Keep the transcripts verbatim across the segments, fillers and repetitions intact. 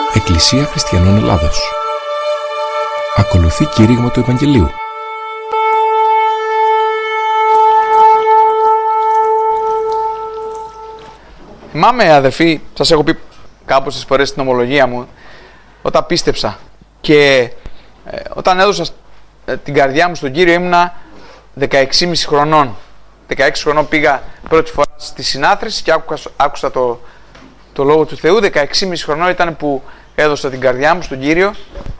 Εκκλησία Χριστιανών Ελλάδος. Ακολουθεί κήρυγμα του Ευαγγελίου. Θυμάμαι, αδερφοί, σας έχω πει κάποιες φορές στην ομολογία μου, όταν πίστεψα και ε, όταν έδωσα ε, την καρδιά μου στον Κύριο ήμουνα δεκαέξι και μισό χρονών. δεκαέξι χρονών πήγα πρώτη φορά στη συνάθρηση και άκουσα, άκουσα το, το Λόγο του Θεού. δεκαέξι και μισό χρονών ήταν που έδωσα την καρδιά μου στον Κύριο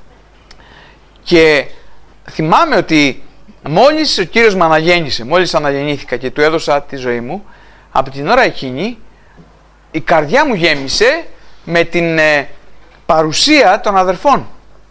και θυμάμαι ότι μόλις ο Κύριος με αναγέννησε, μόλις αναγεννήθηκα και του έδωσα τη ζωή μου, από την ώρα εκείνη η καρδιά μου γέμισε με την ε, παρουσία των αδερφών.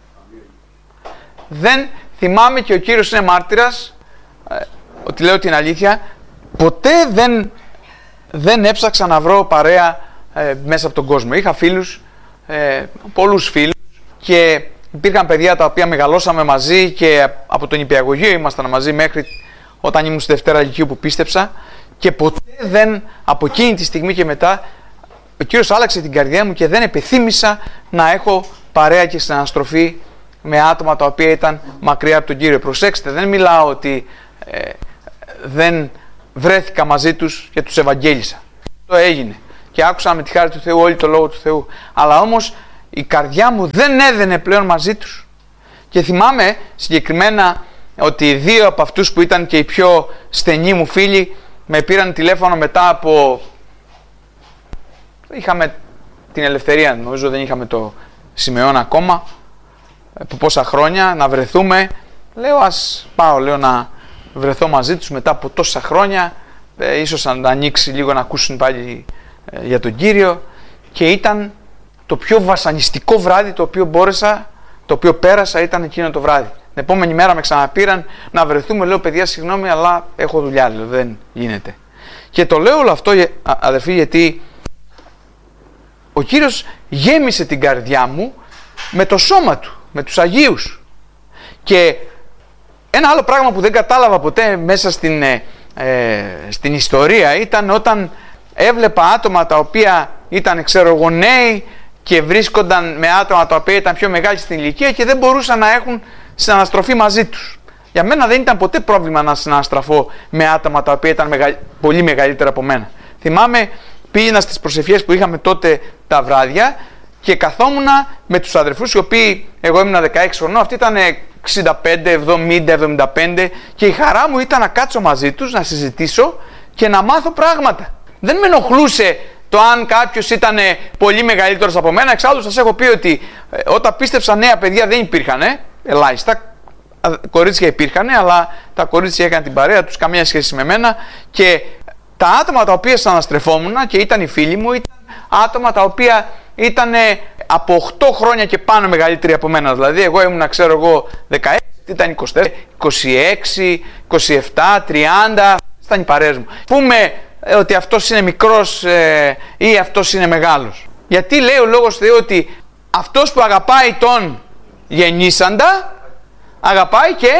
Δεν θυμάμαι, και ο Κύριος είναι μάρτυρας ε, ότι λέω την αλήθεια, ποτέ δεν, δεν έψαξα να βρω παρέα ε, μέσα από τον κόσμο. Είχα φίλους, ε, πολλούς φίλους, και υπήρχαν παιδιά τα οποία μεγαλώσαμε μαζί και από τον νηπιαγωγείο ήμασταν μαζί μέχρι όταν ήμουν στη Δευτέρα Λυκείου που πίστεψα, και ποτέ δεν, από εκείνη τη στιγμή και μετά, ο Κύριος άλλαξε την καρδιά μου και δεν επιθύμησα να έχω παρέα και συναναστροφή με άτομα τα οποία ήταν μακριά από τον Κύριο. Προσέξτε, δεν μιλάω ότι ε, δεν βρέθηκα μαζί τους και τους ευαγγέλισα. Αυτό έγινε και άκουσα με τη χάρη του Θεού όλη το Λόγο του Θεού. Αλλά όμως η καρδιά μου δεν έδαινε πλέον μαζί τους. Και θυμάμαι συγκεκριμένα ότι δύο από αυτούς που ήταν και οι πιο στενοί μου φίλοι με πήραν τηλέφωνο μετά από... Είχαμε την ελευθερία, νομίζω δεν είχαμε το σημεών ακόμα, από πόσα χρόνια, να βρεθούμε. Λέω ας πάω, λέω να βρεθώ μαζί τους μετά από τόσα χρόνια, ε, ίσως να ανοίξει λίγο να ακούσουν πάλι ε, για τον Κύριο. Και ήταν το πιο βασανιστικό βράδυ το οποίο μπόρεσα, το οποίο πέρασα, ήταν εκείνο το βράδυ. Την επόμενη μέρα με ξαναπήραν να βρεθούμε, λέω παιδιά συγγνώμη αλλά έχω δουλειά, λέω, δεν γίνεται. Και το λέω όλο αυτό, αδερφοί, γιατί ο Κύριος γέμισε την καρδιά μου με το σώμα Του, με τους Αγίους. Και ένα άλλο πράγμα που δεν κατάλαβα ποτέ μέσα στην, ε, στην ιστορία ήταν όταν έβλεπα άτομα τα οποία ήταν, ξέρω εγώ, νέοι και βρίσκονταν με άτομα τα οποία ήταν πιο μεγάλοι στην ηλικία και δεν μπορούσαν να έχουν συναναστροφή μαζί τους. Για μένα δεν ήταν ποτέ πρόβλημα να συναναστραφώ με άτομα τα οποία ήταν μεγαλ... πολύ μεγαλύτερα από μένα. Θυμάμαι, πήγαινα στις προσευχές που είχαμε τότε τα βράδια και καθόμουν με τους αδερφούς, οι οποίοι, εγώ ήμουν δεκαέξι χρονών, αυτοί ήταν εξήντα πέντε, εβδομήντα, εβδομήντα πέντε, και η χαρά μου ήταν να κάτσω μαζί τους, να συζητήσω και να μάθω πράγματα. Δεν με ενοχλούσε το αν κάποιος ήταν πολύ μεγαλύτερος από μένα. Εξάλλου σας έχω πει ότι ε, όταν πίστεψα νέα παιδιά δεν υπήρχαν, ε, ελάχιστα. Κορίτσια υπήρχαν, αλλά τα κορίτσια έκαναν την παρέα τους, καμία σχέση με μένα, και τα άτομα τα οποία συναναστρεφόμουν και ήταν οι φίλοι μου ήταν άτομα τα οποία ήταν από οκτώ χρόνια και πάνω μεγαλύτεροι από μένα. Δηλαδή εγώ ήμουν, ξέρω εγώ, δεκαέξι, ήταν είκοσι τέσσερα, είκοσι έξι, είκοσι επτά, τριάντα, ήταν οι παρέες μου. Πούμε ότι αυτός είναι μικρός ε, ή αυτός είναι μεγάλος. Γιατί λέει ο Λόγος Θεού ότι αυτός που αγαπάει τον γεννήσαντα αγαπάει και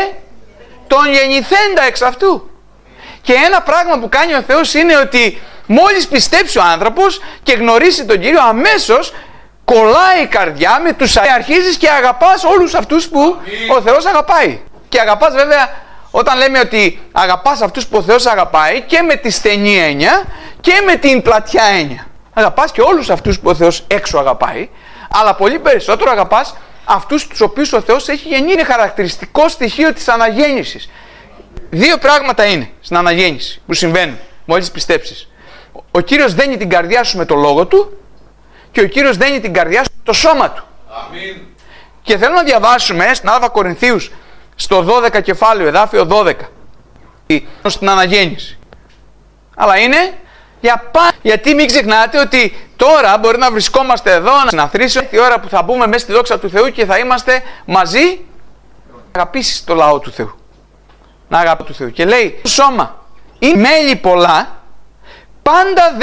τον γεννηθέντα εξ αυτού. Και ένα πράγμα που κάνει ο Θεός είναι ότι μόλις πιστέψει ο άνθρωπος και γνωρίσει τον Κύριο, αμέσως κολλάει η καρδιά με τους, αρχίζεις και αγαπάς όλους αυτούς που ο Θεός αγαπάει. Και αγαπάς, βέβαια, όταν λέμε ότι αγαπάς αυτούς που ο Θεός αγαπάει, και με τη στενή έννοια και με την πλατιά έννοια. Αγαπάς και όλους αυτούς που ο Θεός έξω αγαπάει, αλλά πολύ περισσότερο αγαπάς αυτούς τους οποίους ο Θεός έχει γεννήσει. Είναι χαρακτηριστικό στοιχείο της αναγέννησης. Δύο πράγματα είναι στην αναγέννηση που συμβαίνουν μόλις πιστέψεις. Ο Κύριος δένει την καρδιά σου με το Λόγο Του και ο Κύριος δένει την καρδιά σου με το σώμα Του. Αμήν. Και θέλω να διαβάσουμε στην Α Κορινθίους στο δώδεκα κεφάλαιο, εδάφιο δώδεκα, στην αναγέννηση. Αλλά είναι για πάντα. Γιατί μην ξεχνάτε ότι τώρα μπορεί να βρισκόμαστε εδώ, να συναθρήσουμε τη ώρα που θα μπούμε μέσα στη δόξα του Θεού και θα είμαστε μαζί να αγαπήσεις το λαό του Θεού. Να αγαπήσεις του Θεού. Και λέει, το σώμα είναι μέλη πολλά, πάντα